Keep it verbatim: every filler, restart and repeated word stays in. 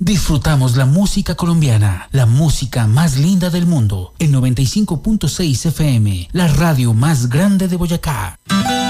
Disfrutamos la música colombiana, la música más linda del mundo. En noventa y cinco punto seis F M, la radio más grande de Boyacá.